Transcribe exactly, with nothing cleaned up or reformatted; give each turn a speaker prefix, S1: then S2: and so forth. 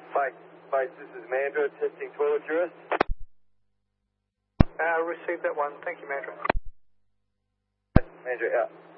S1: Mike, Mike, this is Mandra testing toilet tourist.
S2: Uh, received that one. Thank you, Mandra.
S1: Mandra, out.